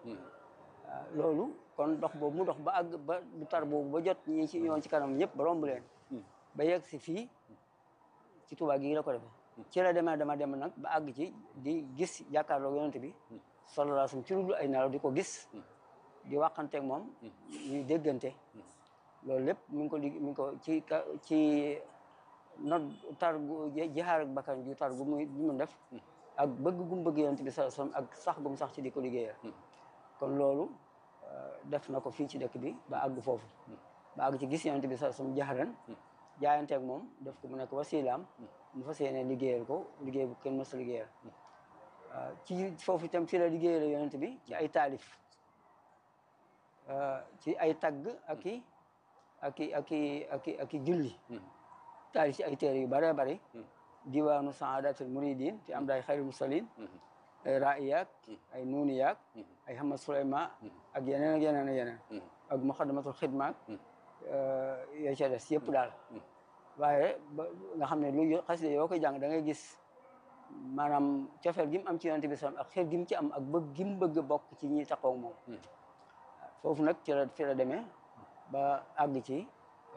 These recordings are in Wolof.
loolu kon dox boobu mu dox ba àgg ba du tar boobu ba jot ñi ci ñoo ci kanam ñëpp ba romb leen ba yegg si fii ci Tuubaa gii la ko defee ci la dema dem nag ba àgg ci di gis jàkkaarloo yonent bi sallallahu alayhi wasallam ci lu dul ay nelaw di ko gis di waxanteeg moom ñuy déggante loolu lépp mi ngi ko ci not tar gu jihaar ak bakkan ju tar gu mu def ak bëgg gu mu bëgg yonent bi sallallahu alayhi wasallam ak sax gu mu sax ci di ko liggéeyal kon loolu def na ko fii ci dëkk bi ba àgg foofu ba àgg ci gis yonent bi sallallahu alayhi wasallam jaxaran jaayanteeg moom def ko mu nekk wasilaam mu fas yéene liggéeyal ko liggéey bu kenn mës a liggéeyal ci foofu itam ci la liggéeyal yonent bi ci ay taalif ci ay tagg ak i julli taalif ci ay téere yu bëree bëri diwaanu saadatul muridin te am day xayrul mursalin ay raiyaak ay nuuniyaak ay Hamad Suleyma ak yeneen ak muqaddamatul xidmaak yoo ca des yëpp daal waaye nga xam ne lu xasida yoo koy jàng da ngay gis maanaam cofeel gi mu am ci yonent bi sam ak xeet gi mu ci am ak bëgg gi mu bëgg bokk ci ñi taxaw moom foofu nag fi la demee ba àgg ci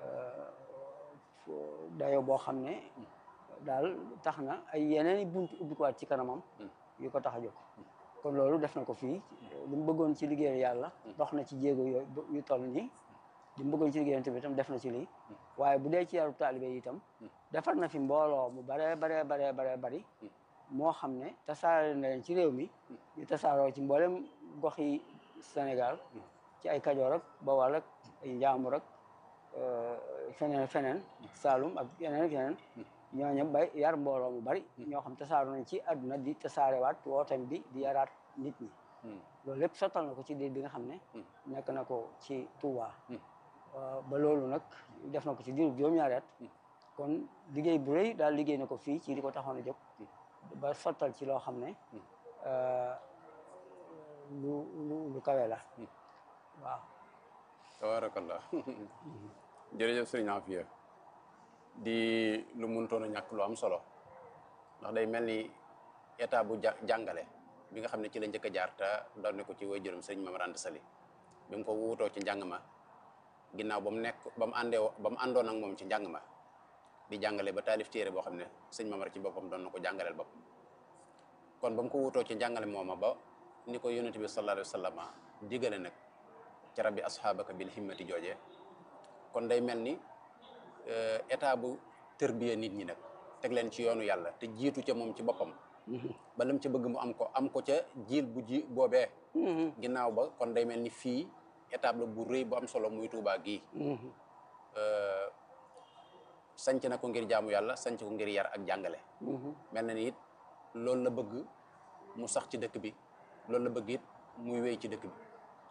dayo boo xam ne daal tax na ay yeneen i bunt ubbikuwaat ci kanamam yu ko tax a jóg kon loolu def na ko fii li mu bëggoon ci liggéeyal yàlla dox na ci jéego yu toll nii li mu bëggoon ci liggéeyal tamit itam def na ci lii waaye bu dee ci yarub taalibe yi itam defar na fi mbooloo mu baree bari moo xam ne tasaare na leen ci réew mi ñu tasaaroo ci mboolem gox yi Sénégal ci ay Kajoor ak Bawol ak ay Njaambur ak feneen Saalum ak yeneen ñooñu bay yar mbooloo mu bari ñoo xam tasaaroo nañ ci àdduna di tasaarewaat wooteem bi di yaraat nit ñi loolu lépp sottal na ko ci diir bi nga xam ne nekk na ko ci Touba ba loolu nag def na ko ci diiru juróom-ñaari at kon liggéey bu rëy daal liggéey na ko fii ci li ko taxoon a jóg ba sottal ci loo xam ne lu kawe la waaw tabarakallah jërëjëf sëriñ Afia di lu mënutoon a ñàkk lu am solo ndax day mel ni état bu jàngale bi nga xam ne ci la njëkk a jaar te doon ne ko ci way juróom sëriñ Mame Mor Anta Saly bi mu ko wuutoo ci njàng ma ginnaaw ba mu àndoon ak moom ci njàng ma di jàngale ba taalif téere boo xam ne sëñ Mame Mor ci boppam doon na ko jàngaleel boppam kon ba mu ko wuutoo ci njàngale mooma ba ni ko yonent bi sallallahu alayhi wa sallam digale nag ci rabbi asxaabaka bil himmati jooje kon day mel ni état bu tërbiya nit ñi nag teg leen ci yoonu yàlla te jiitu ca moom ci boppam ba lam ca bëgg mu am ko ca jiil boobee ginnaaw ba kon day mel ni fii étape la bu rëy bu am solo muy Tuubaa gii sanc na ko ngir jaamu yàlla sanc ko ngir yar ak jàngale mel na ni it loolu la bëgg mu sax ci dëkk bi loolu la bëgg it muy wéy ci dëkk bi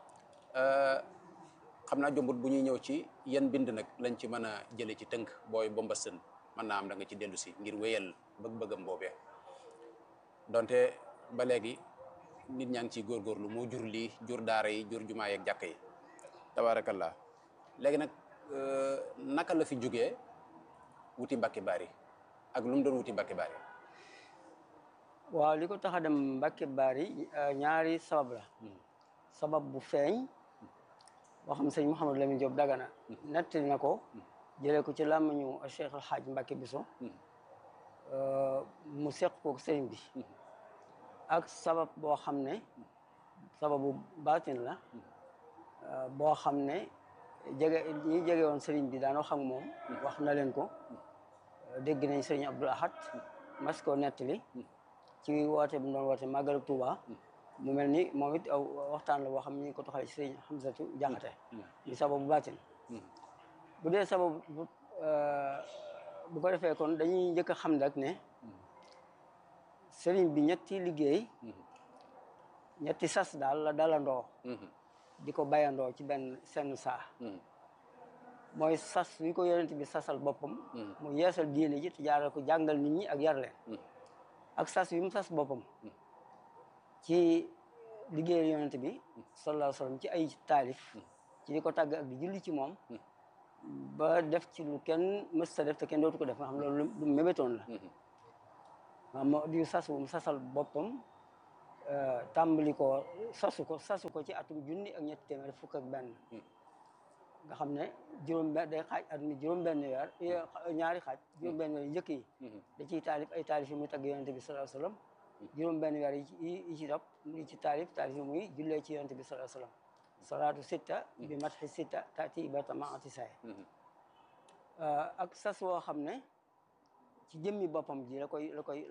xam naa jombut bu ñuy ñëw ci yan bind nag lañ ci mën a jële ci tënk booy bomba sën mën naa am da nga ci dellu si ngir wéyal bëgg-bëggam boobee donte ba léegi nit ñaa ngi ciy góorgóorlu moo jur lii jur daara yi jur jumaa yeeg jàkk yi tabaarakallah léegi nag naka la fi jógee wuti Mbàkke Bari ak lu mu doon wuti Mbàkke Bari waaw li ko tax a dem Mbàkke Bari ñaari sabab la sabab bu feeñ boo xam sëñ Mouhamadou Lamine Diop Dagana nettali na ko jëlee ko ci làmmiñu Cheikh El Hadj Mbacke Biso mu seq ko sëñ bi ak sabab boo xam ne sababu baatin la boo xam ne ñi jege woon sëriñ bi daanoo xam moom wax na leen ko dégg nañ sëriñ Abdoul Ahad mas koo nettali ci woote bu mu doon woote Màggalu Tuuba mu mel ni moom it aw waxtaan la boo xam ne ñu ngi ko toxalee ci sëriñ Hamzatu Jaxate ni sababu baatin bu dee sababu bu ko defee kon dañuy njëkk a xam nag ne sëriñ bi ñetti liggéey ñetti sas daal la dalandoo di ko bayandoo ci senn saa mooy sas wi ko yonent bi sasal boppam mu yeesal diine ji te jaaral ko jàngal nit ñi ak yar leen ak sas wi mu sas boppam ci liggéeyal yonent bi sallallahu alayhi wa sallam ci ay taalif ci di ko tàgg ak di julli ci moom ba def ci lu kenn mës ta def te kenn dootu ko def nga xam loolu lu mébétoon la waaw moo di sas wu mu sasal boppam tàmbali ko sasu ko ci atum 1901 nga xam ne juróom-benn day xaaj at mi juróom-benn weer ñaari xaaj juróom-benn weer njëkk yi da ciy taalif ay taalif yi muy tagg yonente bi sallallahu alayhi wasallam juróom-benn weer yi ci topp mu ci taalif yi muy jullee ci yonente bi sallallahu alayhi wasallam salaatu sitta bi matxi sitta taati ibata maati say ak sas woo xam ne ci jëmmi boppam ji la ko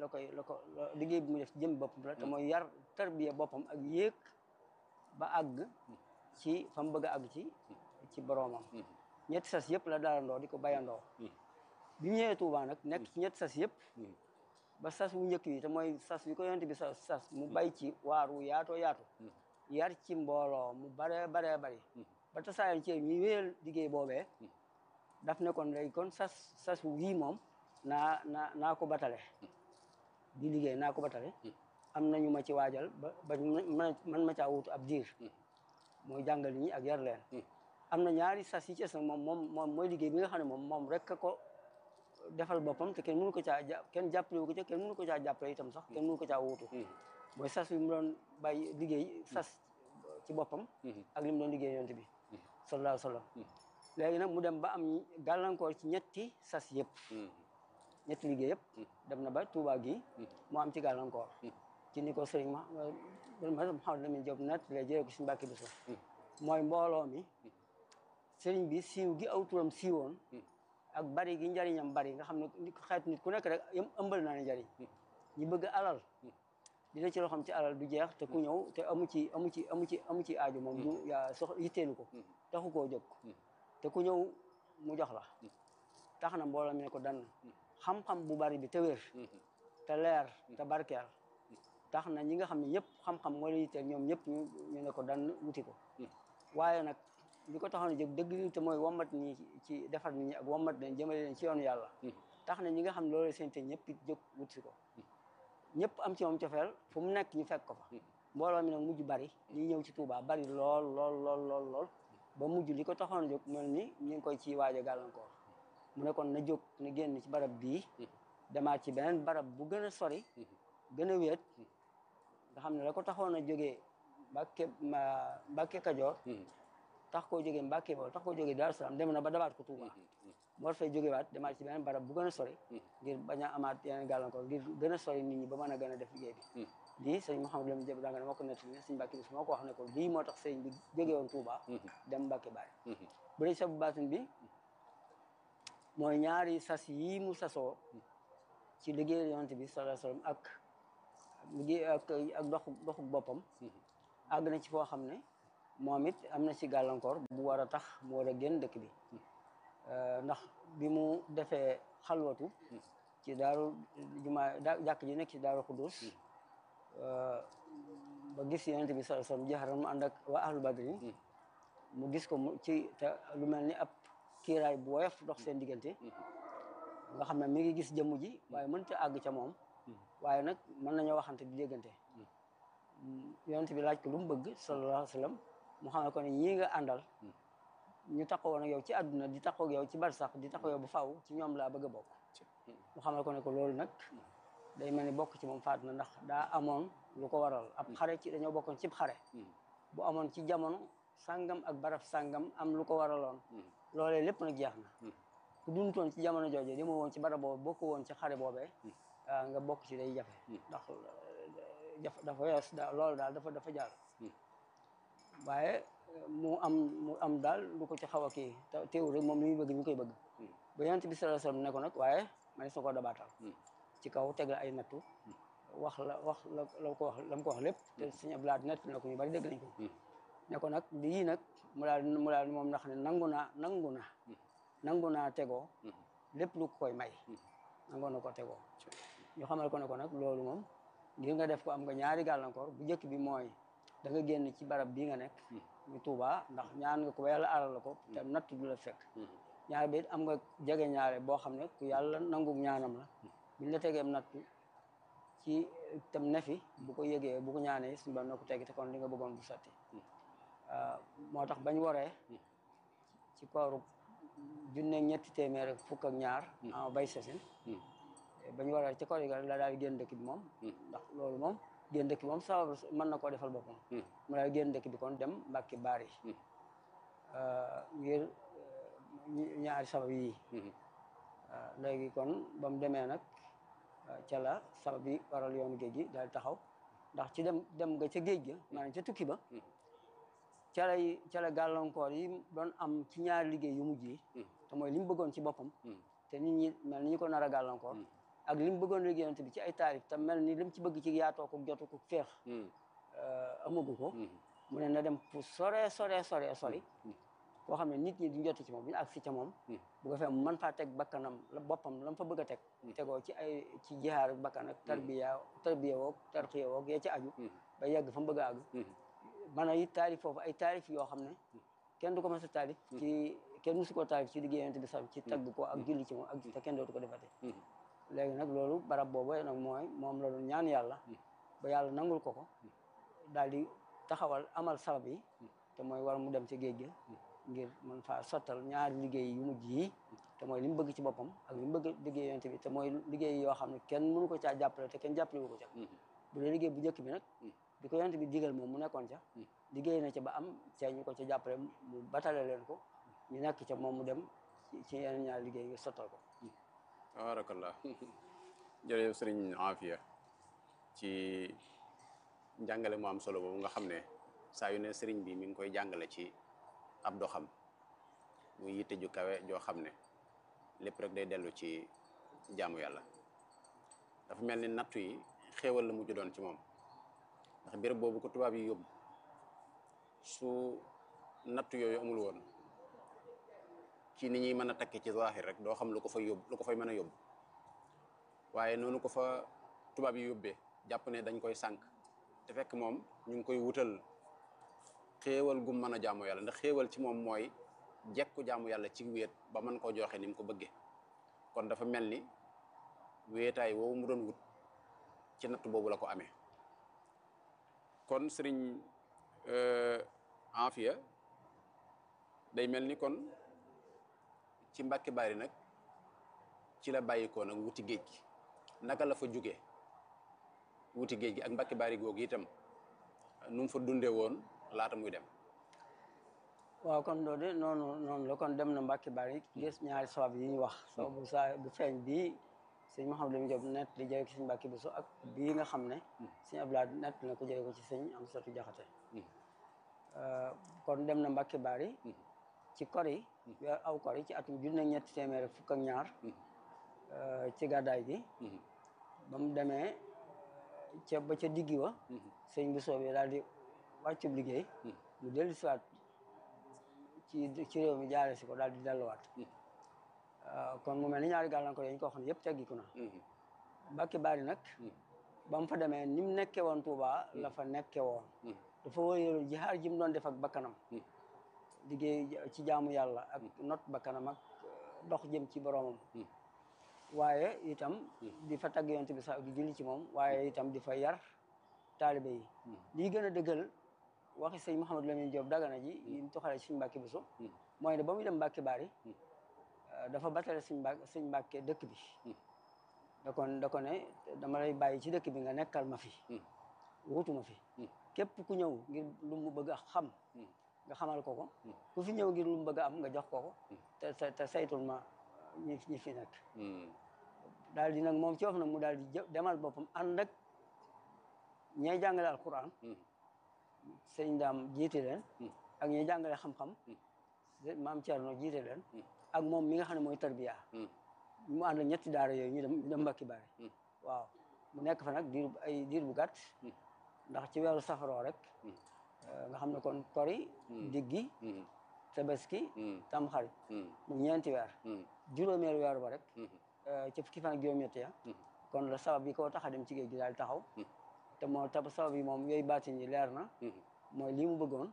liggéey bi mu def ci jëmmi boppam la te mooy yar tarbiya boppam ak yéeg ba àgg ci fa mu bëgg a àgg ci boroomam ñetti sas yëpp la dalandoo di ko bayandoo bi mu ñëwee Tuubaa nag nekk ci ñetti sas yëpp ba sas wu njëkk yi te mooy sas bi ko yonent bi sas mu bay ci waar wu yaatoo yaatu yar ci mbooloo mu baree bari ba tasaayal ci ñuy wéyal liggéey boobee daf ne kon léegi kon sas wu wii moom naa ko batale di liggéey naa ko batale am nañu ma ci waajal ba man ma caa wutu ab diir mooy jàngal ñi ak yar leen am na ñaari sas yi ci nag moom mooy liggéey bi nga xam ne moom rek ko defal boppam te kenn mënu ko caa kenn jàppale ko ca kenn mënu ko caa jàppale itam sax kenn mënu ko caa wutu mooy sas bi mu doon bàyyi liggéey sas ci boppam ak li mu doon liggéey yonent bi sallallahu alayhi wa sallam léegi nag mu dem ba am gàllankoor ci ñetti sas yëpp ñetti liggéey yëpp dem na ba Touba gi mu am ci gàllankoor ci ni ko sëriñ Mouhamadou Lamine Diop net la jëlee ko si Mbàkke bis la mooy mbooloo mi sëriñ bi siiw gi aw turam siiwoon ak bari gi njariñam bari nga xam ne xeet nit ku nekk rek ëmbal naa ne njariñ ñi bëgg alal dina ci loo xam ci alal du jeex te ku ñëw te amu ci aajo moom du yaa yitteelu ko taxu koo jóg te ku ñëw mu jox la tax na mbooloo mi ne ko dann xam-xam bu bari bi te wér te leer te barkeel tax na ñi nga xam ne ñëpp xam-xam moo leen yitteel ñoom ñëpp ñu ne ko dann wuti ko waaye nag li ko taxoon a jóg dëgg te mooy wommat ñi ci defar nit ñi ak wommat leen jëmale leen ci yoonu yàlla tax na ñi nga xam ne loolu seen te ñëpp it jóg wut si ko ñëpp am ci moom cofeel fu mu nekk ñu fekk ko fa mbooloo mi nag mujj bari ñi ñëw ci Touba bari lool ba mujj li ko taxoon a jóg mel ni ñu ngi koy ci waaj a gàllankoor mu ne kon na jóg na génn ci barab bii demaat ci beneen barab bu gën a sori gën a wéet nga xam ne la ko taxoon a jógee Mbàkke Kajoor tax koo jógee Mbàkke Bawol tax koo jógee Daaru Salaam dem na ba dabaat ko Touba moo war fay jógewaat demaat ci beneen barab bu gën a sori ngir bañ a amaat yeneen gàllankoor ngir gën a sori nit ñi ba mën a gën a def liggéey bi lii sëñ Mouhamadou Lamine Diop danga ne moo ko nettali ne sëñ Mbàkke bis moo ko wax ne ko lii moo tax sëñ bi jógee woon Touba dem Mbàkke Baari bu dee sabu baatin bi mooy ñaari sas yii mu sasoo ci liggéey yonent bi sallallahu alayhi wasallam ak liggéey ak doxu boppam àgg na ci foo xam ne moom it am na ci gàllankoor bu war a tax mu war a génn dëkk bi ndax bi mu defee xalwatu ci daaru jumaa jàkk ji nekk ci daaru Xudus ba gis yonent bi sallallahu alayhi wasallam jaxaran mu ànd ak waa ahlu badrin mu gis ko mu ci te lu mel ni ab kiiraay bu woyof dox seen diggante nga xam ne mi ngi gis jëmm ji waaye mënta àgg ca moom waaye nag mën nañoo waxante di déggante yonent bi laaj ko lu mu bëgg sallallahu alayhi wasallam mu xamal ko ne ñii nga àndal ñu taxawoon ak yow ci àdduna di taxaw ak yow ci barsax di taxaw yow bu faaw ci ñoom laa bëgg a bokk mu xamal ko ne ko loolu nag day mel ni bokk ci moom faat na ndax daa amoon lu ko waral ab xare ci dañoo bokkoon cib xare bu amoon ci jamono sàngam ak barab sàngam am lu ko waraloon loolee lépp nag jeex na ku duntoon ci jamono jooju di ma woon ci barab boobu bokk woon ci xare boobee nga bokk ci day jafe ndax dafa wees loolu daal dafa jaar waaye mu am daal lu ko ci xaw a kii teewul rek moom li muy bëgg ñu koy bëgg ba yonent bi sallallahu alayhi wasallam ne ko nag waaye man su ko dabaatal ci kaw teg la ay nattu wax la ko wax la mu ko wax lépp te Sëñ Abdou Lahad nett na ko ñu bari dégg nañ ko ne ko nag lii nag mu daal moom ndax ne nangu naa tegoo lépp lu ko koy may nangoo na ko tegoo ñu xamal ko ne ko nag loolu moom ngir nga def ko am nga ñaari gàllankoor bu njëkk bi mooy da nga génn ci barab bii nga nekk ñu Touba ndax ñaan nga ko ba yàlla aaral la ko te natt du la fekk ñaar bi am nga jege ñaare boo xam ne ku yàlla nangu ñaanam la buñ la tegeem nattu ci tam nefi bu ko yëgee bu ko ñaanee suñu ba na ko tegi te kon li nga bëggoon bu sotti moo tax bañ waree ci kooru junne ñetti téeméer ak fukk ak ñaar en bay sasin bañ waree ci koor yi la daal di génn dëkk bi moom ndax loolu moom génn dëkk bi moom sabab mën na koo defal boppam mu daal génn dëkk bi kon dem Mbàkke Baari ngir ñaari sabab yi léegi kon ba mu demee nag ca la sabab yi waral yoonu géej gi daal taxaw ndax ci dem nga ca géej ga maanaam ca tukki ba ca la gàllankoor yi doon am ci ñaari liggéey yu mujj yi te mooy li mu bëggoon ci boppam te nit ñi mel ni ñu ko nar a gàllankoor ak li mu bëggoon liggéeyante bi ci ay taarif te mel ni li mu ci bëgg ci yaatoo ko jotu ko feex amagu ko mu ne na dem pour sore sori koo xam ne nit ñi duñ joti ci moom bu ñu agsi ca moom bu ko fee mu mën faa teg bakkanam la boppam la mu fa bëgg a teg tegoo ci jihaar bakkan ak tarbiya woog tarxiya woog yee ci aju ba yegg fa mu bëgg a àgg man a it taarif foofu ay taarif yoo xam ne kenn du ko mës a taarif kenn musu koo taarif ci liggéeyante bi sax ci tagg ko ak julli ci moom ak te kenn dootu ko defate léegi nag loolu barab boobu nag moom la doon ñaan yàlla ba yàlla nangul ko daal di taxawal amal sabab yi te mooy war mu dem ci géej ga ngir mën faa sottal ñaari liggéey yu mujj yi te mooy li mu bëgg ci boppam ak li mu bëgg liggéeyante bi te mooy liggéey yoo xam ne kenn mënu ko caa jàppale te kenn jàppale wu ko ca bu dee liggéey bu njëkk bi nag bi ko yonent bi digal moom mu nekkoon ca liggéey na ca ba am ca ñu ko ca jàppale mu batale leen ko ñu nekk ca moom mu dem ci yeneen ñaari liggéey yi sottal ko tabarakallah jërëjëf sëriñ Afia ci njàngale mu am solo boobu nga xam ne saa yu ne sëriñ bi mi ngi koy jàngale ci ab doxam muy yitte ju kawe joo xam ne lépp rek day dellu ci jaamu yàlla dafa mel ni nattu yi xéewal la mujj doon ci moom ndax béréb boobu ko tubaab yi yóbbu su nattu yooyu amul woon ci ni ñuy mën a takki ci zahir rek doo xam lu ko fay yóbbu lu ko fay mën a yóbbu waaye noonu ko fa tubaab yi yóbbee jàpp ne dañ koy sànq te fekk moom ñu ngi koy wutal xéewal gum mën a jaamu yàlla ndax xéewal ci moom mooy jekku jaamu yàlla ci wéet ba mën koo joxe ni mu ko bëggee kon dafa mel ni wéetaay woowu mu doon wut ci natt boobu la ko amee kon sëriñ Afia day mel ni kon ci Mbàkke Baari nag ci la bàyyikoo nag wuti géej gi naka la fa jugee wuti géej gi ak Mbàkke Baari googu itam nu mu fa dundee woon laata muy dem waaw kon loolu de noonu la kon dem na Mbàkke Baari gis ñaari sabab yi ñu wax sababu bu feeñ bii sëñ Mouhamadou Lamine Diop nett di jëlee ko sëñ Mbàkke Buso ak bii nga xam ne sëñ Abdoulaye nett na ko jëlee ko ci sëñ Amsatu Jaxate kon dem na Mbàkke Baari ci kori weer aw kori ci atum 1922 ci gàddaay gi ba mu demee ba ca diggi wa sëñ Buso bi daal di wàccub liggéey mu dellu siwaat ci réew mi jaare si ko daal di delluwaat kon mu mel ni ñaari gàllankoor yi ñu ko waxoon yëpp teggiku na Mbàkke Baari nag ba mu fa demee ni mu nekke woon Tuuba la fa nekke woon dafa wóoyelu jihaar ji mu doon def ak bakkanam liggéey ci jaamu yàlla ak not bakkanam ak dox jëm ci boromam waaye itam di fa tagg yonent bi sax di julli ci moom waaye itam di fa yar taalibe yi lii gën a dëggal waxi sëñ Mouhamadou Lamine Diop Dagana ji yi mu toxalee ci sëñ Mbàkke Buso mooy ne ba muy dem Mbàkke Baari dafa batale sëñ Mbàkke dëkk bi da ko ne dama lay bàyyi ci dëkk bi nga nekkal ma fi wutu ma fi képp ku ñëw ngir lu mu bëgg a xam nga xamal ko ko ku fi ñëw ngir lu mu bëgg a am nga jox ko ko te saytul ma ñi fi nekk daal di nag moom ci wax nag mu daal di demal boppam ànd ak ñay jàngale alquran sëñ Daam jiite leen ak ñay jàngale xam-xam maam Thierno jiite leen ak moom mi nga xam ne mooy tarbiya mu ànd ñetti daara yooyu ñu dem Mbàkke Baari waaw mu nekk fa nag diir bu gàtt ndax ci weeru safaroo rek nga xam ne kon kori diggi tabaski tamxarit mu ñeenti weer juróomeelu weeru ba rek ci fukki fan ak juróom-ñetti ya kon la sabab yi ko tax a dem ci géej gi daal taxaw te moo tab sabab yi moom yooyu baatin yi leer na mooy lii mu bëggoon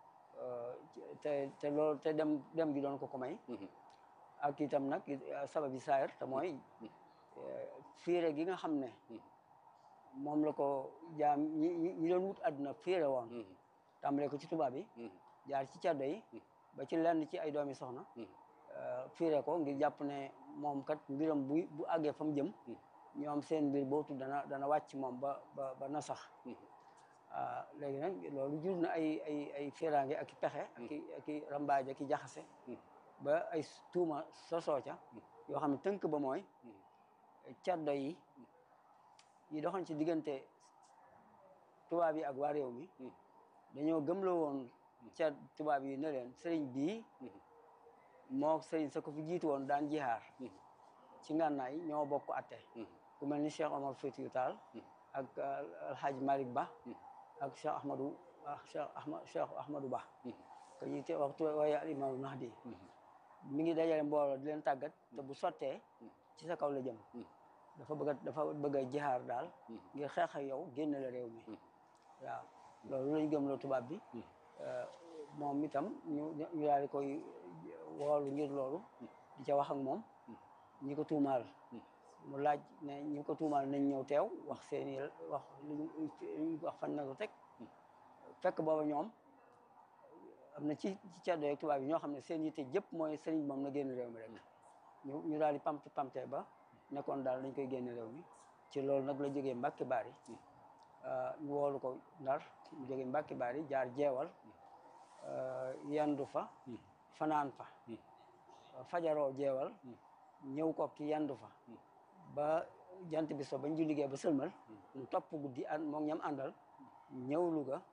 te loolu te dem gi doon ko may ak itam nag sabab yi saayir te mooy fiire gi nga xam ne moom la ko jaam ñi doon wut àdduna fiire woon tàmbalee ko ci tubaab yi jaar ci caddo yi ba ci lenn ci ay doomi soxna fiire ko ngir jàpp ne moom kat mbiram bu àggee fa mu jëm ñoom seen mbir bootu dana wàcc moom ba na sax léegi nag loolu jur na ay firange ak i pexe ak i rambaaj ak i jaxase ba ay tuuma sosoo ca yoo xam ne tënk ba mooy caddo yi doxoon ci diggante tubaab yi ak waa réew mi dañoo gëmloo woon ca tubaab yi ne leen sëriñ bii moo sëriñ sa ko fi jiitu woon daan jihaar ci ngànnaay ñoo bokk atte ku mel ni Cheikh Omar Foutiyou Tall ak Alhaji Malick Ba ak Cheikh Ahmadou Ba ko ñu te waxtu waaye al imam Mahdi mi ngi dajale mbooloo di leen tàggat te bu sottee ci sa kaw la jëm dafa bëgg a jihaar daal ngir xeex ak yow génn la réew mi waaw loolu lañ gëm la tubaab bi moom itam ñu daal di koy woolu ngir loolu di ca wax ak moom ñi ko tuumaal mu laaj ne ñi ko tuumaal nañ ñëw teew wax seeni wax wax fan na ko teg fekk booba ñoom am na ci caddo yeeg tubaab yi ñoo xam ne seen yitte jëpp mooy sëriñ moom na génn réew mi rek ñu daal di pamte ba nekkoon daal dañ koy génn réew mi ci loolu nag la jógee Mbàkke Baari ñu woolu ko Ndar mu jógee Mbàkke Baari jaar jeewal yandu fa fanaan fa fajaroo jeewal ñëw ko ki yandu fa ba jant bi so bañ ju liggéey ba sëlmal mu topp guddi moom ñam àndal ñëw Louga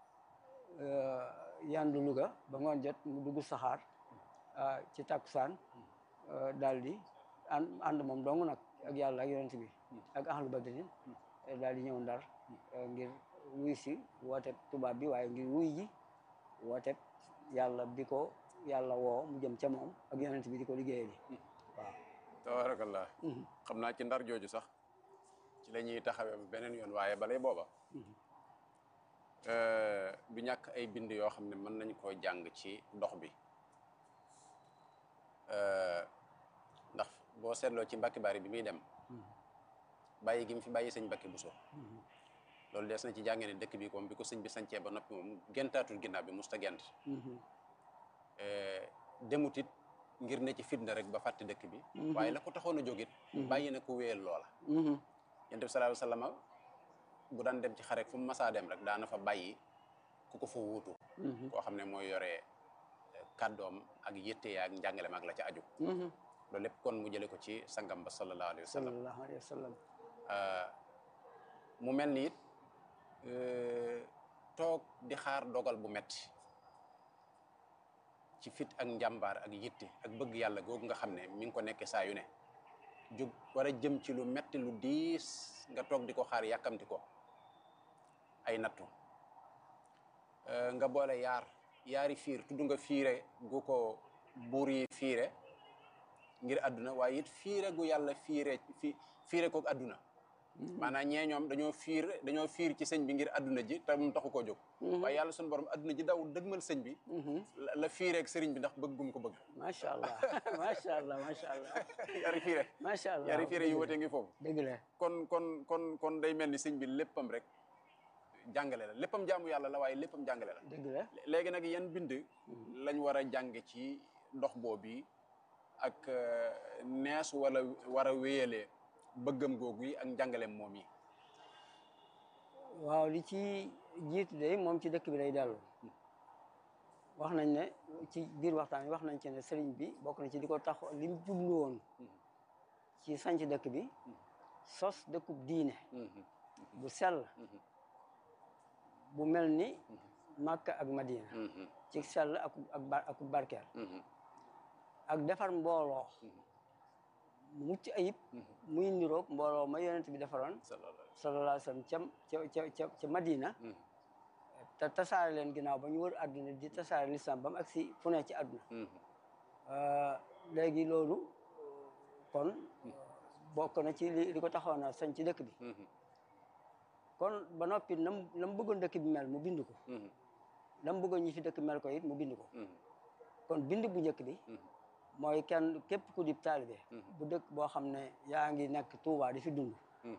yandu Louga ba ngoon jot mu dugg saxaar ci takkusaan daal di ànd moom dong nag ak yàlla ak yonent bi ak ahlu badrin daal di ñëw Ndar ngir wuy si woote tubaab bi waaye ngir wuy ji woote yàlla bi ko yàlla woo mu jëm ca moom ak yonent bi di ko liggéeyee waaw tabarakallah xam naa ci Ndar jooju sax ci la ñuy taxawee beneen yoon waaye balay booba du ñàkk ay bind yoo xam ne mën nañ koo jàng ci dox bi ndax boo seetloo ci Mbàkke Baari bi muy dem bàyyi gi mu fi bàyyi sëñ Mbàkke Buso loolu des na ci jàngee ne dëkk bi comme bi ko sëñ bi sancee ba noppi moom gentaatul ginnaaw bi musta gent demut it ngir ne ci fitna rek ba fàtte dëkk bi waaye la ko taxoon a jógit bàyyi na ko wéyal loola yonent bi sallallahu alayhi wa sallam bu daan dem ci xarek fu mu masaa dem rek daana fa bàyyi ku ko fa wuutu koo xam ne mooy yore kàddoom ak yëtte ak njàngaleem ak la ca aju loolu lépp kon mu jële ko ci sangam ba sallallahu alayhi wa sallam mu mel ni it toog di xaar dogal bu metti ci fit ak njàmbaar ak yitte ak bëgg yàlla googu nga xam ne mi ngi ko nekkee saa yu ne jóg war a jëm ci lu metti lu diis nga toog di ko xaar yàkkamti ko ay nattu nga boole yaari fiir tudd nga fiire gu ko buur yi fiire ngir àdduna waaye it fiire gu yàlla fiire ko àdduna maanaam ñee ñoom dañoo fiir ci sëñ bi ngir àdduna ji te mu taxu koo jóg waaye yàlla suñu borom àdduna ji daw dëgmal sëñ bi la fiireeg sëriñ bi ndax bëgg gum ko bëgg macha allah macha allah macha allah yaari fiire macha allah yaari fiire yu wotee ngi foofu dëgg la kon day mel ni sëñ bi léppam rek jàngale la léppam jaamu yàlla la waaye léppam jàngale la dëgg la léegi nag yan bind lañ war a jànge ci ndox boobu ak nees wala war a wéyalee bëggam googu yi ak njàngaleem moom yi waaw li ci jiitu de moom ci dëkk bi lay dellu wax nañ ne ci biir waxtaan yi wax nañ ci ne sëriñ bi bokk na ci di ko tax li mu jublu woon ci sanc dëkk bi sos dëkkub diine bu sell bu mel ni Makka ak Madina ci sell ak barkeel ak defar mbooloo mucc ayib muy niroog mbooloo ma yonent bi defaroon sallallahu alayhi wa sallam ca Madina te tasaare leen ginnaaw ba ñu wër àdduna di tasaare lislam ba mu agsi fu ne ci àdduna léegi loolu kon bokk na ci li ko taxoon a sañ ci dëkk bi kon ba noppi la mu bëggoon dëkk bi mel mu bind ko la mu bëggoon ñi fi dëkk mel ko it mu bind ko kon bind bu njëkk bi mooy kenn képp ku di taalibe bu dëkk boo xam ne yaa ngi nekk Tuubaa di fi dund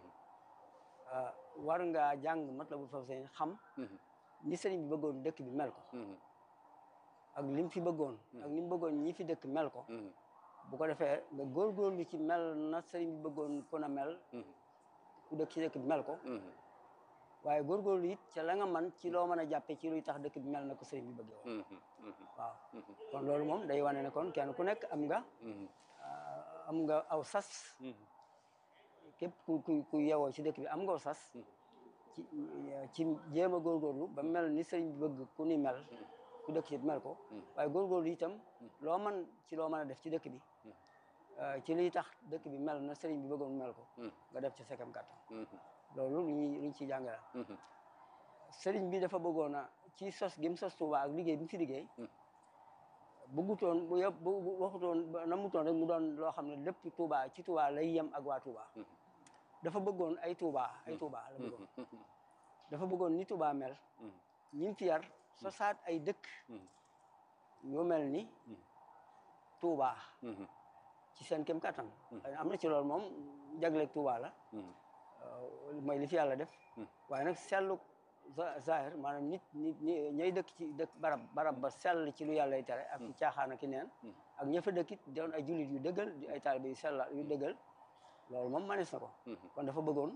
war ngaa jàng Matlabul Fawzayni xam ni sëriñ bi bëggoon dëkk bi mel ko ak lim fi bëggoon ak ni mu bëggoon ñi fi dëkk mel ko bu ko defee nga góorgóorlu ci mel na sëriñ bi bëggoon ku na mel ku dëkk ci dëkk bi mel ko waaye góorgóorlu it ca la nga man ci loo mën a jàppe ci luy tax dëkk bi mel na ko sëriñ bi bëggee woon waaw kon loolu moom day wane ne kon kenn ku nekk am nga aw sas képp ku yewoo ci dëkk bi am nga aw sas ci jéem a góorgóorlu ba mel ni sëriñ bi bëgg ku ni mel ku dëkk ci mel ko waaye góorgóorlu itam loo mën a def ci dëkk bi ci liy tax dëkk bi mel na sëriñ bi bëggoon mel ko nga def ci sekam kàttan loolu luñ ciy jàngale sëriñ bi dafa bëggoon a ci sos gi mu sos Touba ak liggéey bi mu fi liggéey bëggutoon bu waxutoon namutoon rek mu doon loo xam ne lépp Touba ci Touba lay yem ak waa Touba dafa bëggoon ay Touba la bëggoon dafa bëggoon ni Touba mel ñi fi yar sosaat ay dëkk yu mel ni Touba ci seen kem kattan am na ci loolu moom jagleeg Touba la mooy li fi yàlla def waaye nag sellu zahir maanaam nit ñay dëkk ci dëkk barab ba sell ci lu yàlla tere ak ci caaxaan ak neen ak ña fa dëkkit doon ay jullit yu dëggal di ay taalibe yu sell yu dëggal loolu moom manees na ko kon dafa bëggoon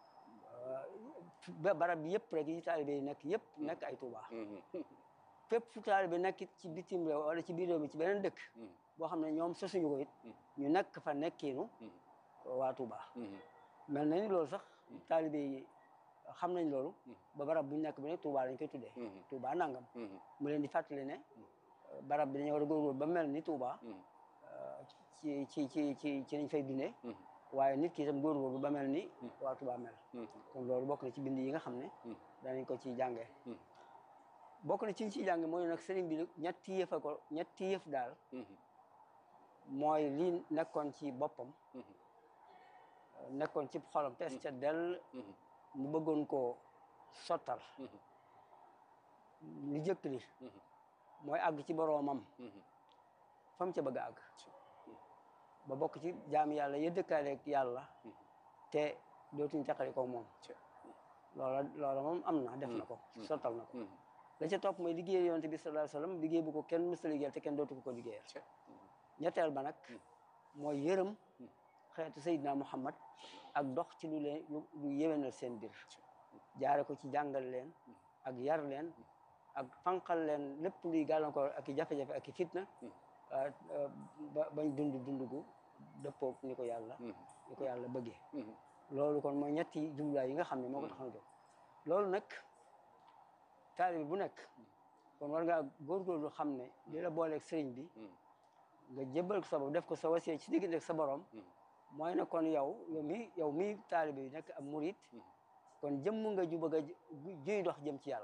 barab bi yëpp rek yi taalibe yi nekk yëpp nekk ay Touba fépp fu taalibe nekkit ci bitim réew wala ci biir réew mi ci beneen dëkk boo xam ne ñoom sosuñu ko it ñu nekk fa nekkiinu waa Touba mel na ni loolu sax taalibe yi xam nañ loolu ba barab buñ nekk bu ne Touba lañ koy tuddee Touba nangam mu leen di fàttali ne barab bi dañoo war a góorgóorlu ba mel ni Touba ci lañ fay dundee waaye nit ki itam góorgóorlu ba mel ni waa Touba mel kon loolu bokk na ci bind yi nga xam ne danañ ko ciy jàngee bokk na ci ñu ciy jànge mooy nag sëriñ bi ñetti yëf daal mooy li nekkoon ci boppam nekkoon ci xolam tes ca dell mu bëggoon koo sottal li jëkk li mooy àgg ci boroomam fa mu ca bëgg a àgg ba bokk ci jaami yàlla ya dëkkaaleeg yàlla te dootuñ teqali ko moom loola moom am na def na ko sottal na ko la ca topp mooy liggéey yonent bi sallallahu alayhi wasallam liggéey bu ko kenn mësta liggéeyal te kenn dootu ko liggéeyal ñetteel ba nag mooy yërëm xeetu Seydina Muhammad ak dox ci lu yéwénal seen biir jaare ko ci jàngal leen ak yar leen ak fanqal leen lépp luy gàllankoor ak i jafe-jafe ak i fitna bañ dund gu dëppoog ni ko yàlla bëggee loolu kon mooy ñetti jubluwaay yi nga xam ne moo ko tax a jóg loolu nag taalibe bu nekk kon war ngaa góorgóorlu xam ne li la booleeg sëriñ bi nga jébbal ko sa bopp def ko sa wasiya ci diggante ak sa borom mooy na kon yow mi taalibe yi nekk ab murit kon jëmm nga ju bëgg a juy dox jëm ci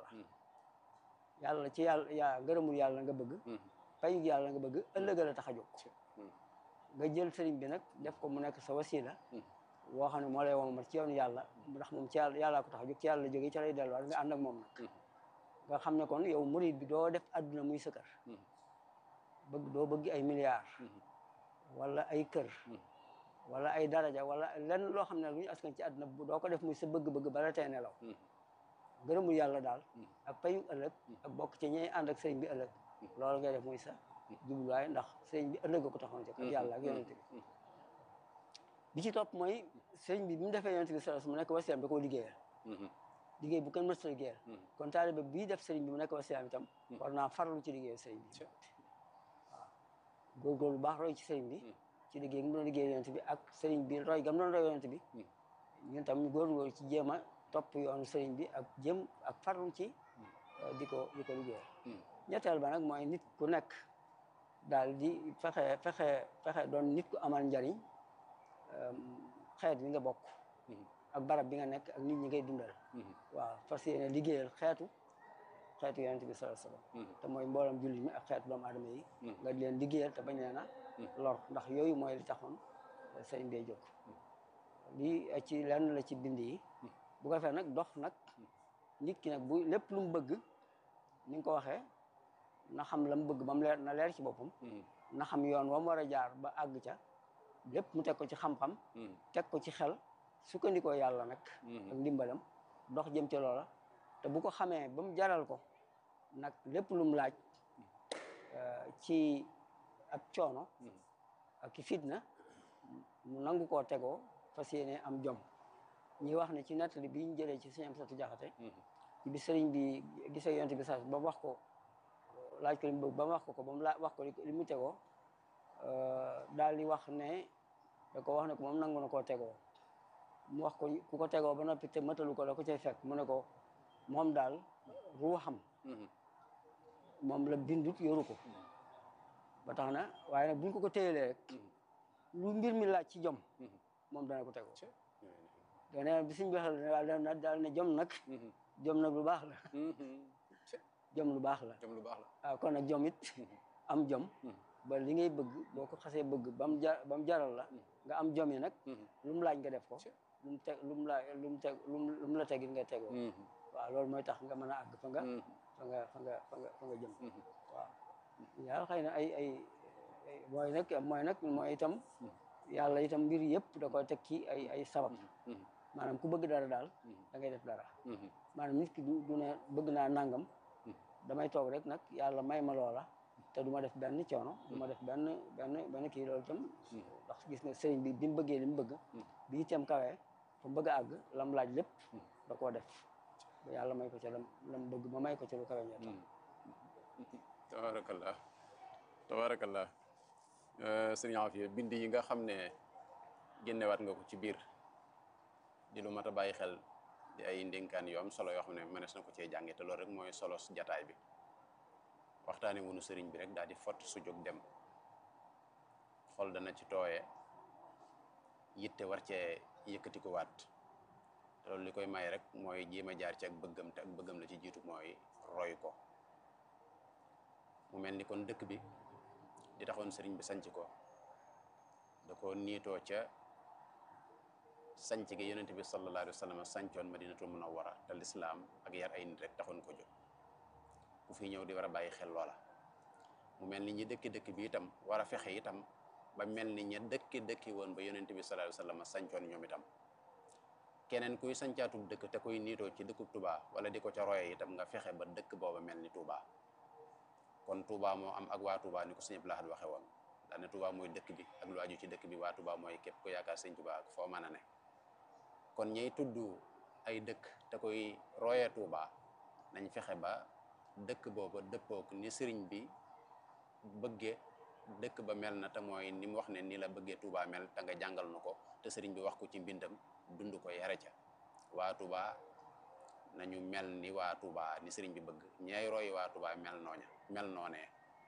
yàlla ci yàlla ngërëmul yàlla nga bëgg payug yàlla nga bëgg ëllëga la tax a jóg nga jël sëriñ bi nag def ko mu nekk sa wasila woo xam ne moo lay womat ci yoonu yàlla ndax moom ci yàlla ko tax a jóg ci yàlla la jógee ci lay delluwaat nga ànd ak moom nag nga xam ne kon yow murit bi doo def adduna muy sa kër doo bëgg ay milliards wala ay kër wala ay daraja wala lenn loo xam ne lu ñu askan ci àdduna doo ko def muy sa bëgg-bëgg bala tey nelaw ngërëmul yàlla daal ak payu ëllëg ak bokk ci ñey ànd ak sëriñ bi ëllëg loolu ngay def muy sa jubluwaay ndax sëriñ bi ëllëg ko taxoon ci ak yàlla ak yonent bi ci topp mooy sëriñ bi mu defee yonent bi sallallahu alayhi wasallam mu nekk wasiyaam da koo liggéeyal liggéey bu kenn mësta liggéeyal kon taalibe bii def sëriñ bi mu nekk wasiyaam itam war naa farlu ci liggéeyal sëriñ bi waaw góorgóorlu baax roy ci sëriñ bi ci liggéey mu doon liggéey yonent bi ak sëriñ bi roy gam doon roy yonent bi ñun tam ñu góorgóorlu ci jéem a topp yoonu sëriñ bi ak jëm ak farlu ci di ko liggéeyal ñetteel ba nag mooy nit ku nekk daal di fexe doon nit ku amal njariñ xeet bi nga bokk ak barab bi nga nekk ak nit ñi ngay dundal waaw fas yéene liggéeyal xeetu yonent bi sallallahu alayhi wasallam te mooy mboolam jullit mi ak xeetu doomu aadama yi nga di leen liggéeyal te bañ leen a lor ndax yooyu mooy li taxoon sëriñ bee jóg lii ci lenn la ci bind yi bu ko fee nag dox nag nit ki nag bu lépp lu mu bëgg ni nga ko waxee na xam la mu bëgg ba mu leer na leer ci boppam na xam yoon wa mu war a jaar ba àgg ca lépp mu teg ko ci xam-xam teg ko ci xel sukkandikoo yàlla nag ak ndimbalam dox jëm ci loola te bu ko xamee ba mu jaral ko nag lépp lu mu laaj ci ab coono ak ki fitna mu nangu koo tegoo fas yéene am jom ñi wax ne ci nettali bi ñu jëlee ci sëñ Amsatu Jaxate ci bi sëriñ bi gisee yonent bi sax ba mu wax ko laaj ko li mu bëgg ba mu wax ko ba mu wax ko li mu tegoo daal di wax ne da ko wax ne ko moom nangu na koo tegoo mu wax ko ku ko tegoo ba noppi te matalu ko la ko cay fekk mu ne ko moom daal ruuxam moom la bindut yoru ko ba tax na waaye nag buñ ko téyelee rek lu mbir mi laaj ci jom moom dana ko tegoo dane bi suñ waxee daal ne jom nag lu baax la jom lu baax la waaw kon nag jom it am jom ba li ngay bëgg boo ko xasee bëgg ba mu jaral la nga am jom yi nag lu mu laaj nga def ko lu mu la tegit nga tegoo waaw loolu mooy tax nga mën a àgg fa nga jëm waaw yàlla xëy na ay mooy itam yàlla itam mbir yëpp da koy teg ci ay sabab maanaam ku bëgg dara daal da ngay def dara maanaam nit ki du ne bëgg naa nangam damay toog rek nag yàlla may ma loola te du ma def benn coono du ma def benn kii loolu itam ndax gis nga sëriñ bi mu bëggee li mu bëgg bi itam kawee fa mu bëgg a àgg lam laaj lépp da koo def ba yàlla may ko ca lam bëgg ma may ko ca lu kawe ñett tabarakallah sëriñ Afia bind yi nga xam ne génnewaat nga ko ci biir di lu mat a bàyyi xel di ay ndénkaan yu am solo yoo xam ne mënees na ko cee jànge te loolu rek mooy solo jataay bi waxtaane wunu sëriñ bi rek daal di fott su jóg dem xol dana ci tooye yitte war cee yëkkati ko waat te loolu li koy may rek mooy jéem a jaar ci ak bëggam te ak bëggam la ci jiitu mooy roy ko mu mel ni kon dëkk bi di taxoon sëriñ bi sanc ko da ko niitoo ca sanc gi yonent bi sallallahu alayhi wa sallam sancoon Madinatul Munawwara te lislaam ak yar ay nit rek taxoon ko jóg ku fi ñëw di war a bàyyi xel loola mu mel ni ñi dëkki bi itam war a fexe itam ba mel ni ña dëkki woon ba yonent bi sallallahu alayhi wa sallam sancoon ñoom itam keneen kuy sancaatub dëkk te kuy niitoo ci dëkkub Touba wala di ko ca roye itam nga fexe ba dëkk booba mel ni Touba kon Touba moo am ak waa Touba ni ko sëñ Abdou Lahad waxe woon daane Touba mooy dëkk bi ak lu aju ci dëkk bi waa Touba mooy képp ko yaakaar sëñ Touba ak foo mën a ne kon ñey tudd ay dëkk te koy royee Touba nañ fexe ba dëkk booba dëppook ni sëriñ bi bëggee dëkk ba mel na te mooy ni mu wax ne ni la bëggee Touba mel te nga jàngal nu ko te sëriñ bi wax ko ci mbindam dund ko yare ca waa Touba nañu mel ni waa Touba ni sëriñ bi bëgg ñay roy waa Touba mel noonee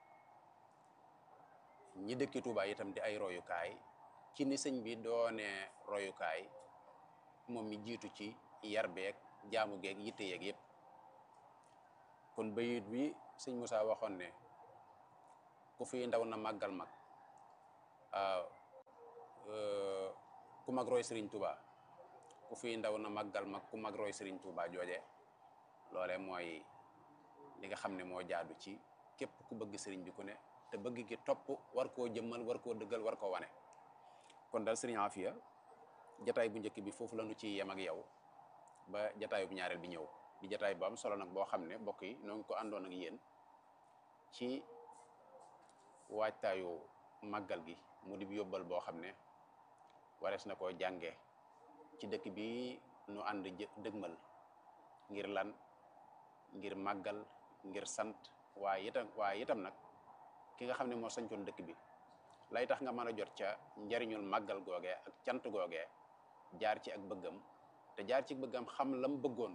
ñi dëkki Touba itam di ay royukaay ci ni sëñ bi doonee royukaay moom mi jiitu ci yar beeg jaamu geeg yitte yeeg yëpp kon bayit bi sëñ Moussa waxoon ne ku fi ndaw na màggal mag ku mag roy Serigne Touba ku fi ndaw na màggal mag ku mag roy Serigne Touba jooje loole mooy li nga xam ne moo jaadu ci képp ku bëgg Serigne bi ku ne te bëgg gi topp war koo jëmmal war koo dëggal war koo wane kon daal Serigne Afia jataay bu njëkk bi foofu la ñu ci yem ak yow ba jataay bu ñaareel bi ñëw di jataay bu am solo nag boo xam ne mbokk yi noo ngi ko àndoon ak yéen ci waajtaayu màggal gi mu di yóbbal boo xam ne warees na koo jànge ci dëkk bi nu ànd dëgmal ngir lan ngir màggal ngir sant waaye itam nag ki nga xam ne moo sañcoon dëkk bi lay tax nga mën a jot ca njariñul màggal googee ak cant googee jaar ci ak bëggam te jaar ci bëggam xam lam bëggoon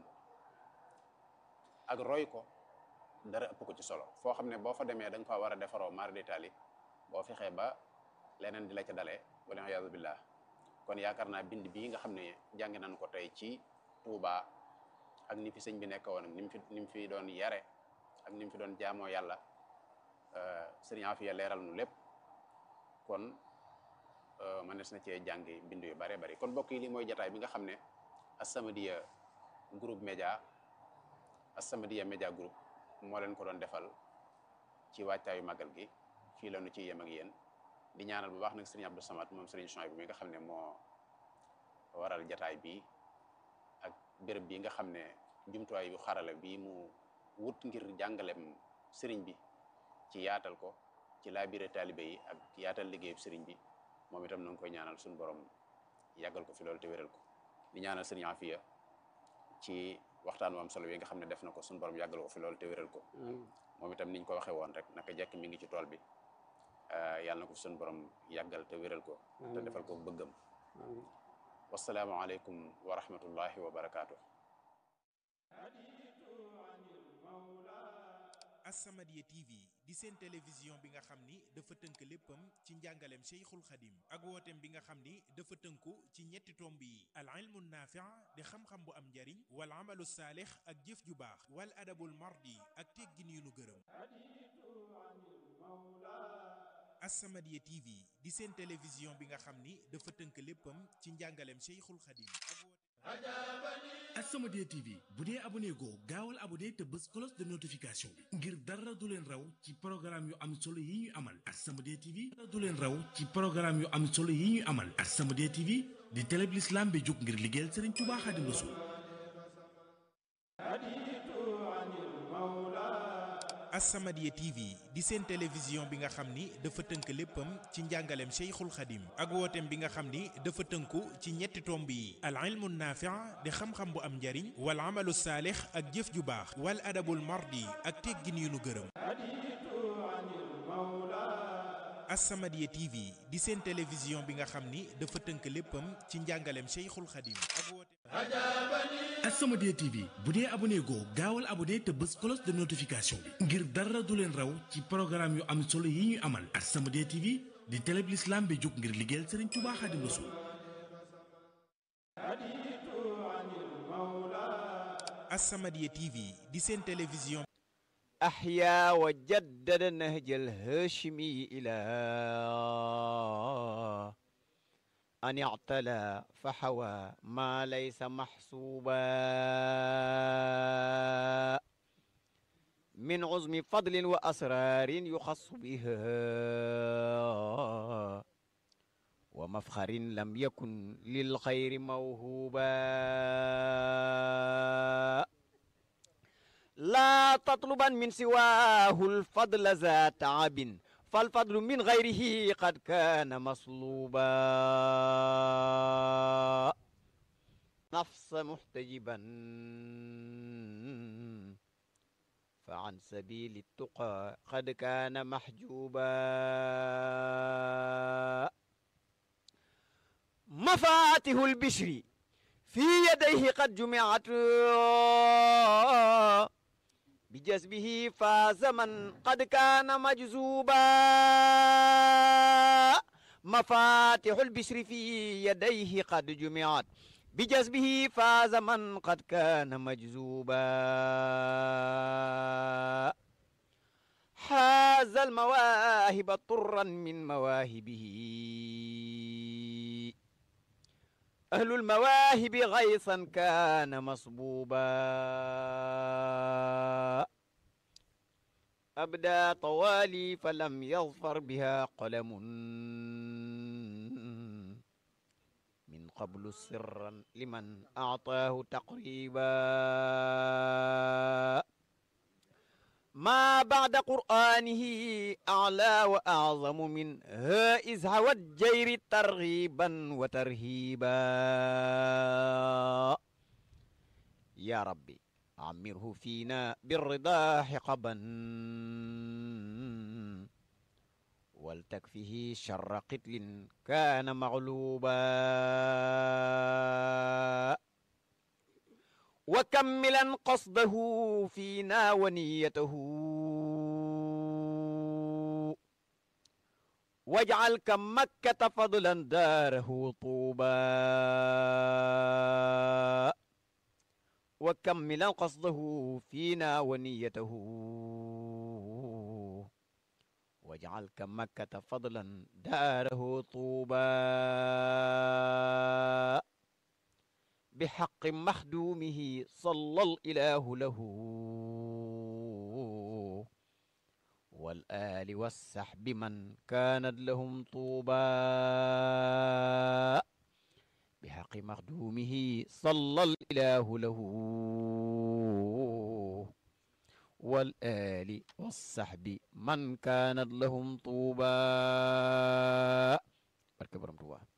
ak roy ko dara ëpp ko ci solo foo xam ne boo fa demee da nga fa war a defaroo mar d'Italie boo fexee ba leneen di la ca dalee wala iyaazu billah kon yaakaar naa bind bii nga xam ne jàng nañ ko tey ci Touba ak ni fi sëñ bi nekk woon ak ni mu fi doon yare ak ni mu fi doon jaamoo yàlla sëriñ Afia leeral nu lépp kon mënees na cee jàngi bind yu bare bari kon mbokk yi lii mooy jataay bi nga xam ne As-Samadiyya groupe média As-Samadiyya média groupe moo leen ko doon defal ci waajtaayu màggal gi fii la nu ci yem ak yéen di ñaanal bu baax nag sëriñ Abdou Samad moom sëriñ Chouaib bi mi nga xam ne moo waral jataay bi ak béréb bi nga xam ne jumtuwaay yu xarala bi mu wut ngir jàngalem sëriñ bi ci yaatal ko ci ci laabire taalibe yi ak yaatal liggéeyub sëriñ bi moom itam na nga koy ñaanal suñu borom yàggal ko fi loolu te wéral ko di ñaanal sëriñ Afiya ci waxtaan wu am solo yi nga xam ne def na ko suñu borom yàggal ko fi loolu te wéral ko moom itam niñ ko waxee woon rek naka jekk mi ngi ci tool bi yàlla na ko fi suñu borom yàggal te wéral ko te defal ko bëggam wasalaamu aleykum wa rahmatullahi wa barakaatu. As-Samadiyya TV di seen télévision bi nga xam ni dafa tënk léppam ci njàngaleem Cheikhul Khadim ak wooteem bi nga xam ni dafa tënku ci ñetti tomb yi al ilmu naafi' di xam-xam bu am njariñ wal amalu saalix ak jëf ju baax wal adabul mardi ak teggin yu nu gërëm. As-Samadiyya TV di seen télévision bi nga xam ni dafa tënk léppam ci njàngaleem Cheikhul Khadim ak As-Samadiyya TV bu dee abonné goo gaawal abonné te bës cloche de notification bi ngir dara du leen raw ci programme yu am solo yi ñuy amal As-Samadiyya TV dara du leen raw ci programme yu am solo yi ñuy amal As-Samadiyya TV di télé bi l'islam bi jóg ngir liggéeyal Serigne Touba Khadim Rassoul. As-Samadiyya TV di seen télévision bi nga xam ni dafa tënk léppam ci njàngaleem Cheikhul Khadim ak wooteem bi nga xam ni dafa tënku ci ñetti tomb yi al ilmu naafi' di xam-xam bu am njariñ wal amalu saalix ak jëf ju baax wal adabul mardi ak teggin yu nu gërëm. As-Samadiyya TV di seen télévision bi nga xam ni dafa tënk léppam ci njàngaleem Cheikhul Khadim ak wooteem As-Samadiyya TV bu dee abonné goo gaawal abonné te bës cloche de notification bi ngir dara du leen raw ci programme yu am solo yi ñuy amal As-Samadiyya TV di télé bi l'islam bi jóg ngir liggéeyal Serigne Touba Khadim Rassoul. As-Samadiyya TV di seen télévision أحيا وجدد نهج الهاشمي إلى أن اعتلى فحوى ما ليس محسوبا من عزم فضل وأسرار يخص بها ومفخر لم يكن للخير موهوبا لا تطلبا من سواه الفضل ذا تعب فالفضل من غيره قد كان مصلوبا نفس محتجبا فعن سبيل التقى قد كان محجوبا مفاتح البشر في يديه قد جمعت بجذبه فاز من قد كان مجذوبا مفاتح البشر في يديه قد جمعت بجذبه فاز من قد كان مجذوبا حاز المواهب طرا من مواهبه أهل المواهب غيثا كان مصبوبا أبدى طوالي فلم يظفر بها قلم من قبل سرا لمن أعطاه تقريبا ما بعد قرآنه أعلى وأعظم من هائز هوى الجير ترغيبا وترهيبا يا ربي عمره فينا بالرضا حقبا ولتكفه شر قتل كان مغلوبا وكملا قصده فينا ونيته واجعل كمكة فضلا داره طوبا وكملا قصده فينا ونيته واجعل كمكة فضلا داره طوبا بحق مخدومه صلى الإله له والآل والسحب من كانت لهم طوبى بحق مخدومه صلى الإله له wal ali wasahbi man kaanat lahum tuuba barke borom Tuuba